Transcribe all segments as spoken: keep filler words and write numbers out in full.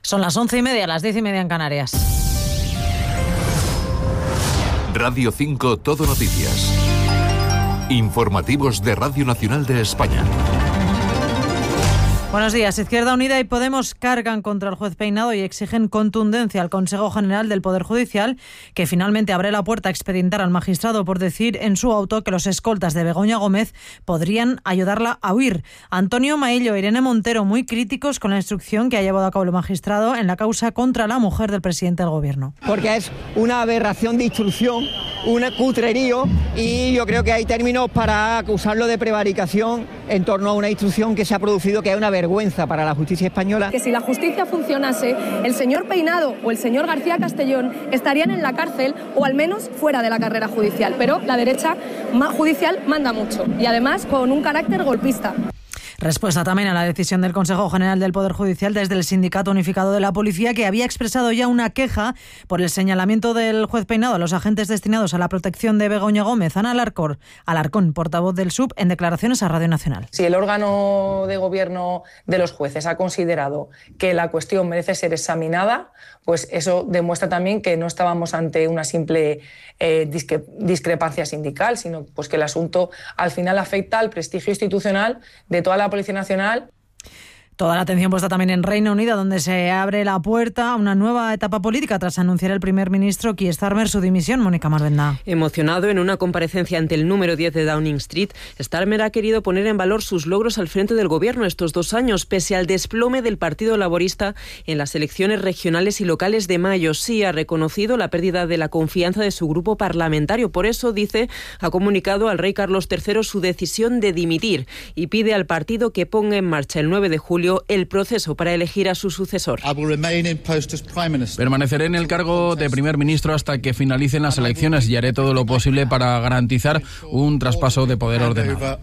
Son las once y media, las diez y media en Canarias. Radio cinco Todo Noticias. Informativos de Radio Nacional de España. Buenos días. Izquierda Unida y Podemos cargan contra el juez Peinado y exigen contundencia al Consejo General del Poder Judicial, que finalmente abre la puerta a expedientar al magistrado por decir en su auto que los escoltas de Begoña Gómez podrían ayudarla a huir. Antonio Maillo e Irene Montero muy críticos con la instrucción que ha llevado a cabo el magistrado en la causa contra la mujer del presidente del Gobierno. Porque es una aberración de instrucción, un cutrerío, y yo creo que hay términos para acusarlo de prevaricación en torno a una instrucción que se ha producido, que es una vergüenza para la justicia española. Que si la justicia funcionase, el señor Peinado o el señor García Castellón estarían en la cárcel o al menos fuera de la carrera judicial, pero la derecha judicial manda mucho y además con un carácter golpista. Respuesta también a la decisión del Consejo General del Poder Judicial desde el Sindicato Unificado de la Policía, que había expresado ya una queja por el señalamiento del juez Peinado a los agentes destinados a la protección de Begoña Gómez. Ana Alarcón, Alarcón, portavoz del S U B, en declaraciones a Radio Nacional. Si el órgano de gobierno de los jueces ha considerado que la cuestión merece ser examinada, pues eso demuestra también que no estábamos ante una simple eh, discre- discrepancia sindical, sino pues que el asunto al final afecta al prestigio institucional de toda la Policía Nacional. Toda la atención puesta también en Reino Unido, donde se abre la puerta a una nueva etapa política tras anunciar el primer ministro Keir Starmer su dimisión. Mónica Marvenda. Emocionado en una comparecencia ante el número diez de Downing Street, Starmer ha querido poner en valor sus logros al frente del gobierno estos dos años, pese al desplome del Partido Laborista en las elecciones regionales y locales de mayo. Sí ha reconocido la pérdida de la confianza de su grupo parlamentario. Por eso, dice, ha comunicado al rey Carlos tercero su decisión de dimitir y pide al partido que ponga en marcha el nueve de julio el proceso para elegir a su sucesor. Permaneceré en el cargo de primer ministro hasta que finalicen las elecciones y haré todo lo posible para garantizar un traspaso de poder ordenado.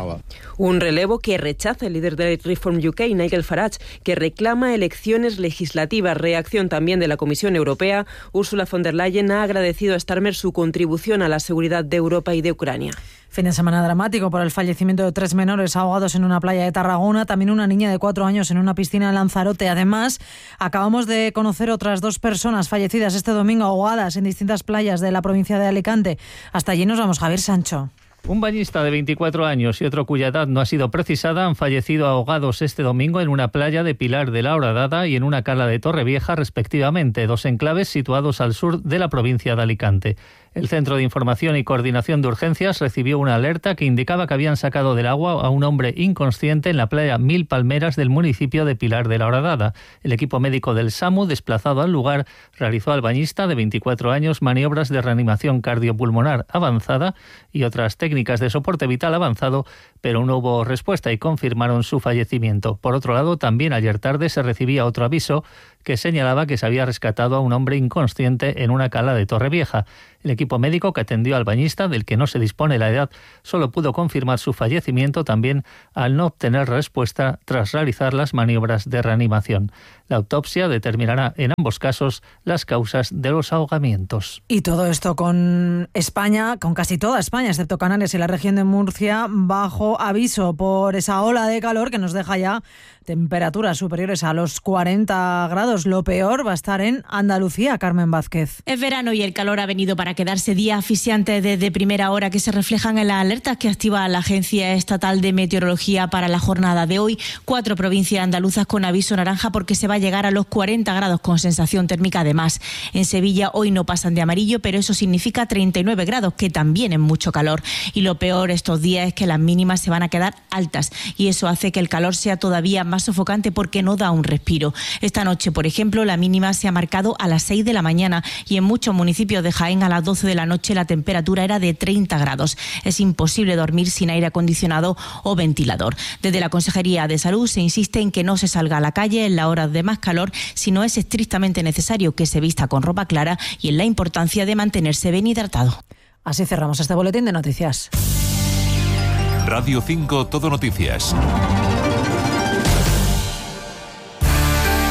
Un relevo que rechaza el líder de Reform U K, Nigel Farage, que reclama elecciones legislativas. Reacción también de la Comisión Europea. Ursula von der Leyen ha agradecido a Starmer su contribución a la seguridad de Europa y de Ucrania. Fin de semana dramático por el fallecimiento de tres menores ahogados en una playa de Tarragona, también una niña de cuatro años en una piscina en Lanzarote. Además, acabamos de conocer otras dos personas fallecidas este domingo ahogadas en distintas playas de la provincia de Alicante. Hasta allí nos vamos, Javier Sancho. Un bañista de veinticuatro años y otro cuya edad no ha sido precisada han fallecido ahogados este domingo en una playa de Pilar de la Horadada y en una cala de Torrevieja, respectivamente, dos enclaves situados al sur de la provincia de Alicante. El Centro de Información y Coordinación de Urgencias recibió una alerta que indicaba que habían sacado del agua a un hombre inconsciente en la playa Mil Palmeras del municipio de Pilar de la Horadada. El equipo médico del SAMU, desplazado al lugar, realizó al bañista de veinticuatro años maniobras de reanimación cardiopulmonar avanzada y otras técnicas de soporte vital avanzado, pero no hubo respuesta y confirmaron su fallecimiento. Por otro lado, también ayer tarde se recibía otro aviso que señalaba que se había rescatado a un hombre inconsciente en una cala de Torrevieja. El equipo médico que atendió al bañista, del que no se dispone la edad, solo pudo confirmar su fallecimiento también al no obtener respuesta tras realizar las maniobras de reanimación. La autopsia determinará en ambos casos las causas de los ahogamientos. Y todo esto con España, con casi toda España, excepto Canarias y la región de Murcia, bajo aviso por esa ola de calor que nos deja ya temperaturas superiores a los cuarenta grados. Lo peor va a estar en Andalucía, Carmen Vázquez. Es verano y el calor ha venido para quedarse. Días asfixiantes desde primera hora que se reflejan en las alertas que activa la Agencia Estatal de Meteorología para la jornada de hoy. Cuatro provincias andaluzas con aviso naranja porque se va a llegar a los cuarenta grados con sensación térmica de más. En Sevilla hoy no pasan de amarillo, pero eso significa treinta y nueve grados, que también es mucho calor. Y lo peor estos días es que las mínimas se van a quedar altas y eso hace que el calor sea todavía más sofocante porque no da un respiro. Esta noche, por ejemplo, la mínima se ha marcado a las seis de la mañana y en muchos municipios de Jaén a las doce de la noche la temperatura era de treinta grados. Es imposible dormir sin aire acondicionado o ventilador. Desde la Consejería de Salud se insiste en que no se salga a la calle en las horas de más calor si no es estrictamente necesario, que se vista con ropa clara y en la importancia de mantenerse bien hidratado. Así cerramos este boletín de noticias. Radio cinco Todo Noticias.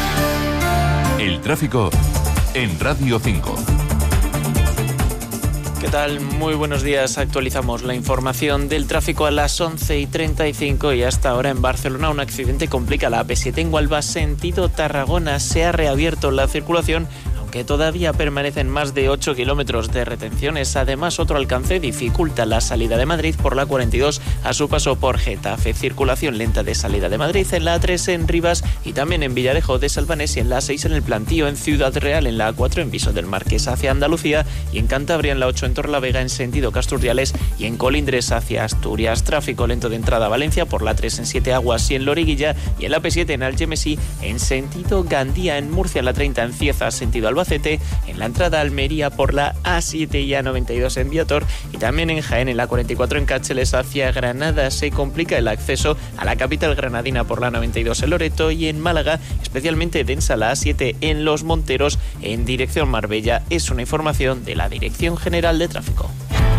El tráfico en Radio cinco. ¿Qué tal? Muy buenos días. Actualizamos la información del tráfico a las once y treinta y cinco y hasta ahora en Barcelona un accidente complica la A P siete en Huelva, sentido Tarragona. Se ha reabierto la circulación, aunque todavía permanecen más de ocho kilómetros de retenciones. Además, otro alcance dificulta la salida de Madrid por la cuarenta y dos a su paso por Getafe. Circulación lenta de salida de Madrid en la A tres en Rivas y también en Villarejo de Salvanés y en la A seis en El Plantío, en Ciudad Real, en la A cuatro en Viso del Marqués hacia Andalucía y en Cantabria en la ocho en Torrelavega en sentido Casturdiales y en Colindres hacia Asturias. Tráfico lento de entrada a Valencia por la A tres en Siete Aguas y en Loriguilla y en la A P siete en Algemesí en sentido Gandía. En Murcia en la treinta en Cieza sentido Albacete, en la entrada a Almería por la A siete y A noventa y dos en Viator y también en Jaén en la cuarenta y cuatro en Cáceres hacia Granada. Se complica el acceso a la capital granadina por la noventa y dos en Loreto y en Málaga especialmente densa la A siete en Los Monteros en dirección Marbella. Es una información de la Dirección General de Tráfico.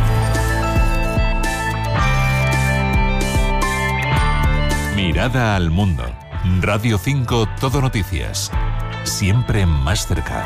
Mirada al mundo. Radio cinco Todo Noticias. Siempre más cerca.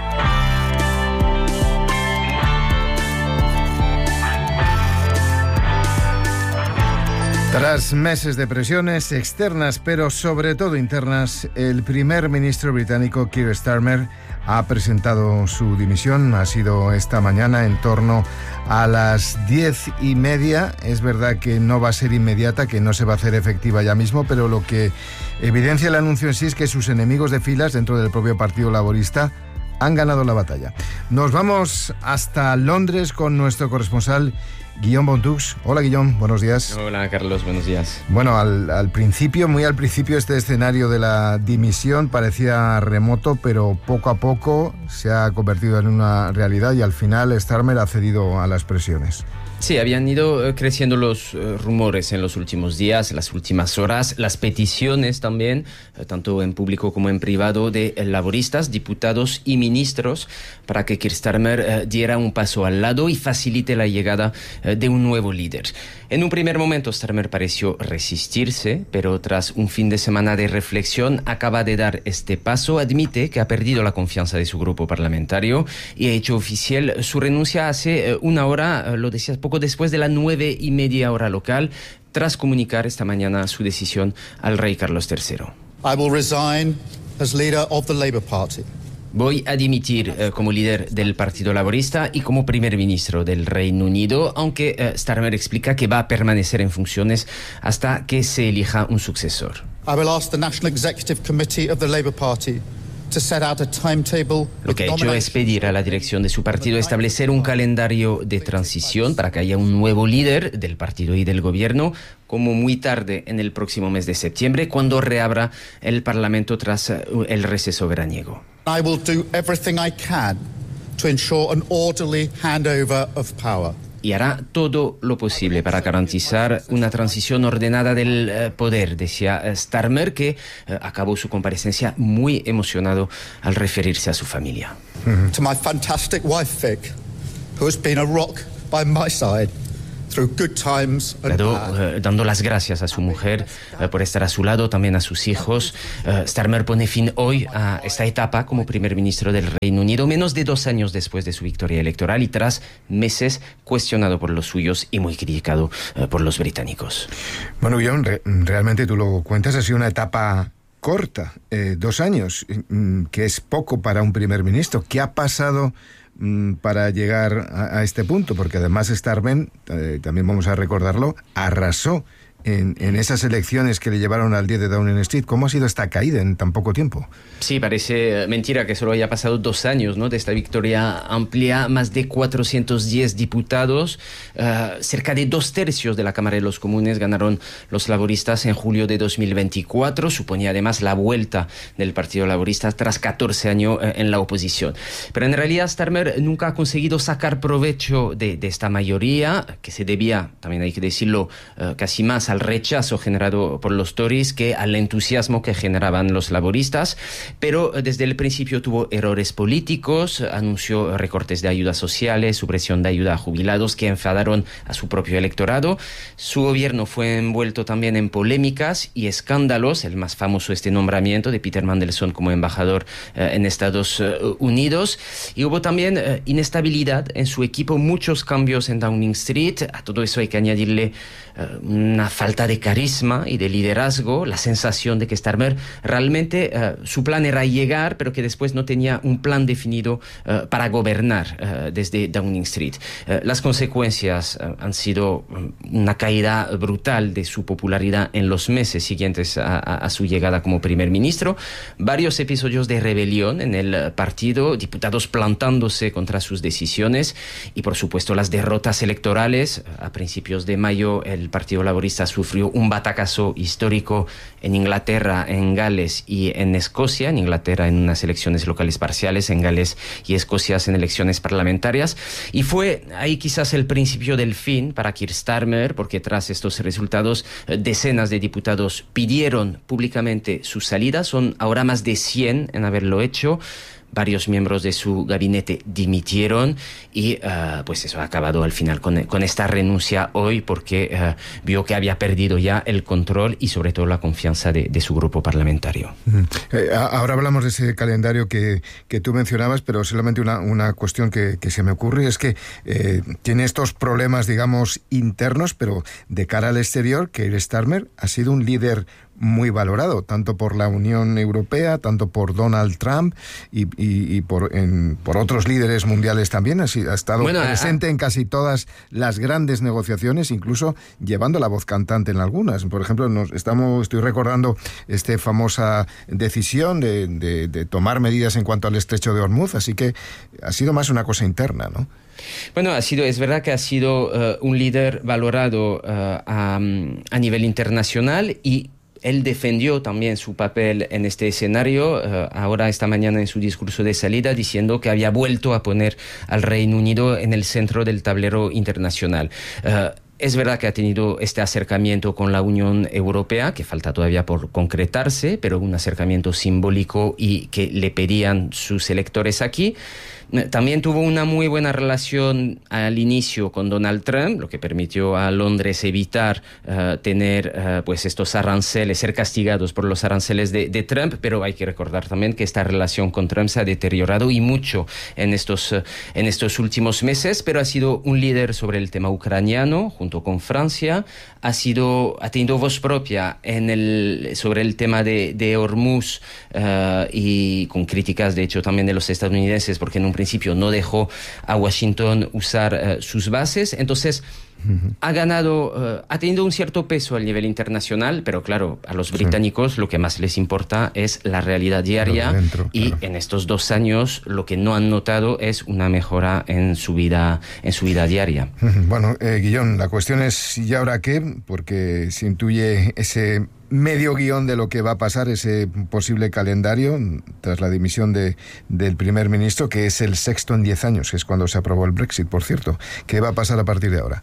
Tras meses de presiones externas, pero sobre todo internas, el primer ministro británico Keir Starmer ha presentado su dimisión. Ha sido esta mañana en torno a las diez y media. Es verdad que no va a ser inmediata, que no se va a hacer efectiva ya mismo, pero lo que evidencia el anuncio en sí es que sus enemigos de filas dentro del propio Partido Laborista han ganado la batalla. Nos vamos hasta Londres con nuestro corresponsal Guillaume Bontux. Hola Guillaume, buenos días. Hola Carlos, buenos días. Bueno, al, al principio, muy al principio, este escenario de la dimisión parecía remoto, pero poco a poco se ha convertido en una realidad y al final Starmer ha cedido a las presiones. Sí, habían ido creciendo los uh, rumores en los últimos días, las últimas horas, las peticiones también, uh, tanto en público como en privado, de uh, laboristas, diputados y ministros para que Keir Starmer uh, diera un paso al lado y facilite la llegada uh, de un nuevo líder. En un primer momento Starmer pareció resistirse, pero tras un fin de semana de reflexión acaba de dar este paso. Admite que ha perdido la confianza de su grupo parlamentario y ha hecho oficial su renuncia hace uh, una hora, uh, lo decías poco después de las nueve y media hora local, tras comunicar esta mañana su decisión al rey Carlos tercero. I will resign as leader of the Labour Party. Voy a dimitir eh, como líder del Partido Laborista y como primer ministro del Reino Unido, aunque eh, Starmer explica que va a permanecer en funciones hasta que se elija un sucesor. I will ask the National Executive Committee of the Labour Party to set out a timetable. Lo que ha hecho es pedir a la dirección de su partido establecer un calendario de transición para que haya un nuevo líder del partido y del gobierno, como muy tarde en el próximo mes de septiembre, cuando reabra el Parlamento tras el receso veraniego. I will do everything I can to ensure an orderly handover of power. Y hará todo lo posible para garantizar una transición ordenada del uh, poder, decía uh, Starmer, que uh, acabó su comparecencia muy emocionado al referirse a su familia. Mm-hmm. To my fantastic wife Vic, who has been a rock by my side through good times and Dado, bad. Uh, dando las gracias a su mujer uh, por estar a su lado, también a sus hijos. Uh, Starmer pone fin hoy a esta etapa como primer ministro del Reino Unido, menos de dos años después de su victoria electoral y tras meses cuestionado por los suyos y muy criticado uh, por los británicos. Bueno, Guillaume, re- realmente tú lo cuentas, ha sido una etapa corta, eh, dos años, mm, que es poco para un primer ministro. ¿Qué ha pasado para llegar a, a este punto? Porque además Starmer, eh, también vamos a recordarlo, arrasó en, en esas elecciones que le llevaron al diez de Downing Street. ¿Cómo ha sido esta caída en tan poco tiempo? Sí, parece mentira que solo haya pasado dos años, ¿no?, de esta victoria amplia. Más de cuatrocientos diez diputados, uh, cerca de dos tercios de la Cámara de los Comunes ganaron los laboristas en julio de dos mil veinticuatro. Suponía además la vuelta del Partido Laborista tras catorce años uh, en la oposición. Pero en realidad Starmer nunca ha conseguido sacar provecho de, de esta mayoría, que se debía, también hay que decirlo, uh, casi más a al rechazo generado por los Tories que al entusiasmo que generaban los laboristas, pero desde el principio tuvo errores políticos, anunció recortes de ayudas sociales, supresión de ayuda a jubilados que enfadaron a su propio electorado. Su gobierno fue envuelto también en polémicas y escándalos, el más famoso este nombramiento de Peter Mandelson como embajador eh, en Estados Unidos, y hubo también eh, inestabilidad en su equipo, muchos cambios en Downing Street. A todo eso hay que añadirle eh, una falta de carisma y de liderazgo, la sensación de que Starmer realmente eh, su plan era llegar, pero que después no tenía un plan definido eh, para gobernar eh, desde Downing Street. Eh, las consecuencias eh, han sido una caída brutal de su popularidad en los meses siguientes a, a, a su llegada como primer ministro, varios episodios de rebelión en el partido, diputados plantándose contra sus decisiones y por supuesto las derrotas electorales. A principios de mayo el Partido Laborista sufrió un batacazo histórico en Inglaterra, en Gales y en Escocia. En Inglaterra en unas elecciones locales parciales, en Gales y Escocia en elecciones parlamentarias, y fue ahí quizás el principio del fin para Keir Starmer, porque tras estos resultados decenas de diputados pidieron públicamente su salida. Son ahora más de cien en haberlo hecho. Varios miembros de su gabinete dimitieron y uh, pues eso ha acabado al final con, con esta renuncia hoy, porque uh, vio que había perdido ya el control y sobre todo la confianza de, de su grupo parlamentario. Uh-huh. Eh, ahora hablamos de ese calendario que, que tú mencionabas, pero solamente una, una cuestión que, que se me ocurre es que eh, tiene estos problemas, digamos, internos, pero de cara al exterior, que Starmer ha sido un líder muy valorado, tanto por la Unión Europea, tanto por Donald Trump y, y, y por, en, por otros líderes mundiales también. Ha, ha estado bueno, presente a... en casi todas las grandes negociaciones, incluso llevando la voz cantante en algunas. Por ejemplo, nos estamos, estoy recordando esta famosa decisión de, de, de tomar medidas en cuanto al estrecho de Hormuz, así que ha sido más una cosa interna, ¿no? Bueno, ha sido, es verdad que ha sido uh, un líder valorado uh, a, a nivel internacional, y él defendió también su papel en este escenario, uh, ahora esta mañana en su discurso de salida, diciendo que había vuelto a poner al Reino Unido en el centro del tablero internacional. Uh, Es verdad que ha tenido este acercamiento con la Unión Europea, que falta todavía por concretarse, pero un acercamiento simbólico y que le pedían sus electores aquí. También tuvo una muy buena relación al inicio con Donald Trump, lo que permitió a Londres evitar uh, tener uh, pues estos aranceles, ser castigados por los aranceles de, de Trump, pero hay que recordar también que esta relación con Trump se ha deteriorado y mucho en estos, uh, en estos últimos meses, pero ha sido un líder sobre el tema ucraniano, junto con Francia, ha, sido, ha tenido voz propia en el, sobre el tema de, de Hormuz uh, y con críticas, de hecho, también de los estadounidenses, porque en un principio no dejó a Washington usar uh, sus bases. Entonces uh-huh. ha ganado, uh, ha tenido un cierto peso a nivel internacional, pero claro, a los británicos sí. lo que más les importa es la realidad diaria, de dentro, y claro. en estos dos años lo que no han notado es una mejora en su vida, en su vida diaria. Uh-huh. Bueno, eh, Guillón, la cuestión es ¿y ahora qué? Porque se intuye ese medio guión de lo que va a pasar, ese posible calendario tras la dimisión de, del primer ministro, que es el sexto en diez años, que es cuando se aprobó el Brexit, por cierto. ¿Qué va a pasar a partir de ahora?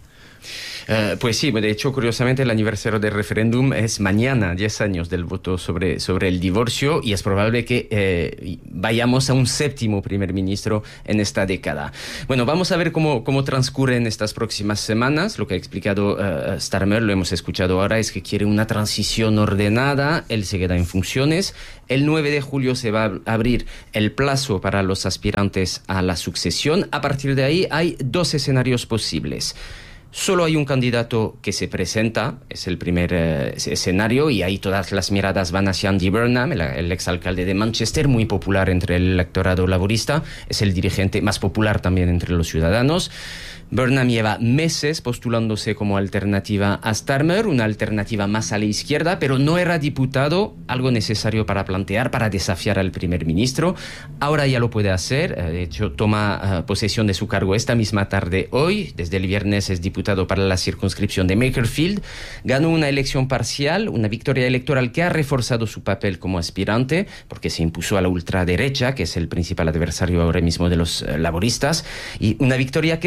Uh, pues sí, de hecho, curiosamente, el aniversario del referéndum es mañana, diez años del voto sobre, sobre el divorcio, y es probable que eh, vayamos a un séptimo primer ministro en esta década. Bueno, vamos a ver cómo, cómo transcurren estas próximas semanas. Lo que ha explicado uh, Starmer, lo hemos escuchado ahora, es que quiere una transición ordenada. Él se queda en funciones. El nueve de julio se va a abrir el plazo para los aspirantes a la sucesión. A partir de ahí hay dos escenarios posibles. Solo hay un candidato que se presenta, es el primer eh, escenario, y ahí todas las miradas van hacia Andy Burnham, el, el exalcalde de Manchester, muy popular entre el electorado laborista, es el dirigente más popular también entre los ciudadanos. Burnham lleva meses postulándose como alternativa a Starmer, una alternativa más a la izquierda, pero no era diputado, algo necesario para plantear, para desafiar al primer ministro. Ahora ya lo puede hacer, de hecho toma uh, posesión de su cargo esta misma tarde hoy, desde el viernes es diputado para la circunscripción de Makerfield, ganó una elección parcial, una victoria electoral que ha reforzado su papel como aspirante, porque se impuso a la ultraderecha, que es el principal adversario ahora mismo de los uh, laboristas, y una victoria que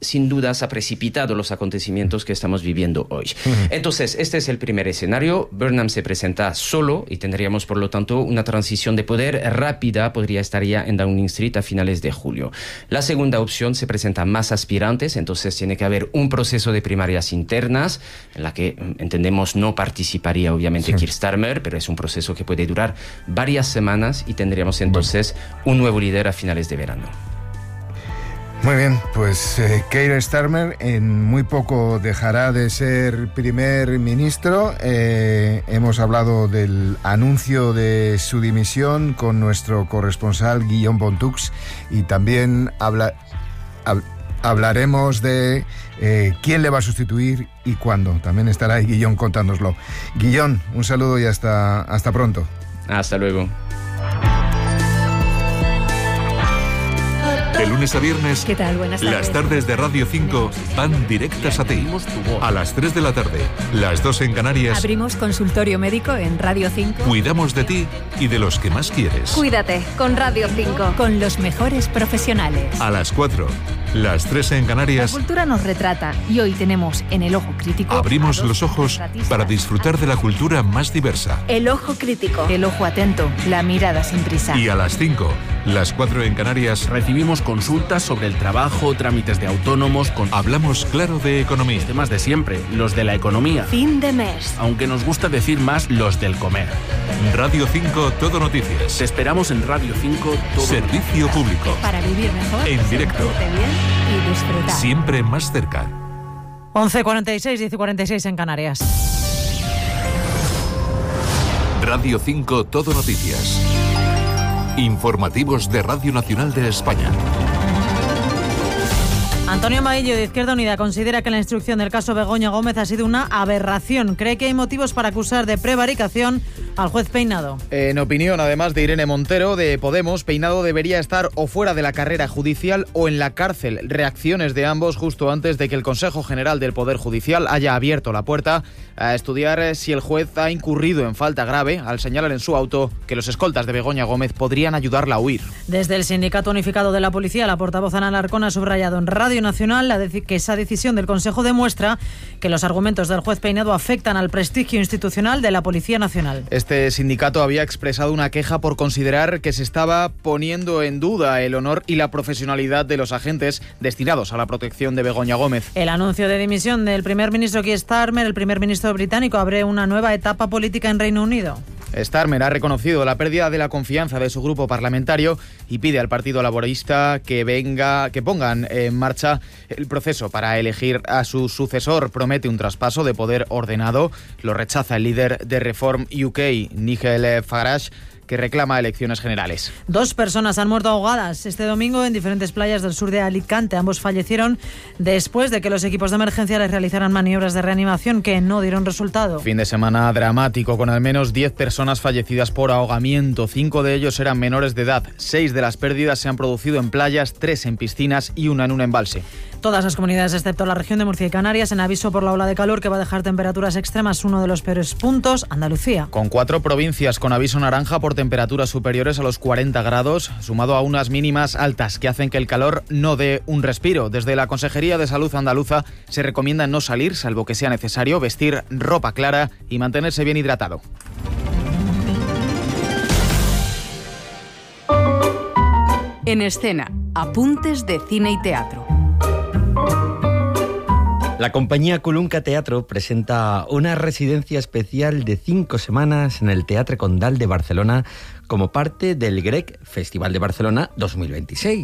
sin dudas ha precipitado los acontecimientos que estamos viviendo hoy. Uh-huh. Entonces, este es el primer escenario. Burnham se presenta solo y tendríamos, por lo tanto, una transición de poder rápida, podría estar ya en Downing Street a finales de julio. La segunda opción, se presentan más aspirantes, entonces tiene que haber un proceso de primarias internas, en la que entendemos no participaría obviamente sí. Keir Starmer, pero es un proceso que puede durar varias semanas y tendríamos entonces bueno. un nuevo líder a finales de verano. Muy bien, pues eh, Keir Starmer en muy poco dejará de ser primer ministro. Eh, hemos hablado del anuncio de su dimisión con nuestro corresponsal Guillaume Bontux y también habla, hab, hablaremos de eh, quién le va a sustituir y cuándo. También estará ahí Guillaume contándonoslo. Guillaume, un saludo y hasta, hasta pronto. Hasta luego. De lunes a viernes, ¿qué tal? Buenas tardes. Las tardes de Radio cinco van directas a ti. A las tres de la tarde, las dos en Canarias. Abrimos consultorio médico en Radio cinco. Cuidamos de ti y de los que más quieres. Cuídate con Radio cinco. Con los mejores profesionales. A las cuatro, las tres en Canarias. La cultura nos retrata y hoy tenemos en El Ojo Crítico. Abrimos los ojos para disfrutar de la cultura más diversa. El Ojo Crítico. El ojo atento, la mirada sin prisa. Y a las cinco, las cuatro en Canarias. Recibimos consultas sobre el trabajo, trámites de autónomos. Con... Hablamos claro de economía. Los temas de siempre, los de la economía. Fin de mes. Aunque nos gusta decir más los del comer. Radio cinco, Todo Noticias. Te esperamos en Radio cinco, Todo Servicio Noticias. Público. Para vivir mejor. En directo. Bien y disfrutar. Siempre más cerca. once cuarenta y seis, diez cuarenta y seis en Canarias. Radio cinco, Todo Noticias. Informativos de Radio Nacional de España. Antonio Maillo, de Izquierda Unida, considera que la instrucción del caso Begoña Gómez ha sido una aberración. Cree que hay motivos para acusar de prevaricación al juez Peinado. En opinión, además de Irene Montero, de Podemos, Peinado debería estar o fuera de la carrera judicial o en la cárcel. Reacciones de ambos justo antes de que el Consejo General del Poder Judicial haya abierto la puerta a estudiar si el juez ha incurrido en falta grave al señalar en su auto que los escoltas de Begoña Gómez podrían ayudarla a huir. Desde el Sindicato Unificado de la Policía, la portavoz Ana Alarcón ha subrayado en Radio Nacional la de- que esa decisión del Consejo demuestra que los argumentos del juez Peinado afectan al prestigio institucional de la Policía Nacional. Este sindicato había expresado una queja por considerar que se estaba poniendo en duda el honor y la profesionalidad de los agentes destinados a la protección de Begoña Gómez. El anuncio de dimisión del primer ministro Keir Starmer, el primer ministro británico, abre una nueva etapa política en Reino Unido. Starmer ha reconocido la pérdida de la confianza de su grupo parlamentario y pide al Partido Laborista que venga, que pongan en marcha el proceso para elegir a su sucesor. Promete un traspaso de poder ordenado. Lo rechaza el líder de Reform U K, Nigel Farage, que reclama elecciones generales. Dos personas han muerto ahogadas este domingo en diferentes playas del sur de Alicante. Ambos fallecieron después de que los equipos de emergencia les realizaran maniobras de reanimación que no dieron resultado. Fin de semana dramático, con al menos diez personas fallecidas por ahogamiento. Cinco de ellos eran menores de edad. Seis de las pérdidas se han producido en playas, tres en piscinas y una en un embalse. Todas las comunidades, excepto la región de Murcia y Canarias, en aviso por la ola de calor que va a dejar temperaturas extremas. Uno de los peores puntos, Andalucía. Con cuatro provincias con aviso naranja por temperaturas superiores a los cuarenta grados, sumado a unas mínimas altas que hacen que el calor no dé un respiro. Desde la Consejería de Salud andaluza se recomienda no salir, salvo que sea necesario, vestir ropa clara y mantenerse bien hidratado. En escena, apuntes de cine y teatro. La compañía Colunca Teatro presenta una residencia especial de cinco semanas en el Teatre Condal de Barcelona como parte del Grec Festival de Barcelona dos mil veintiséis.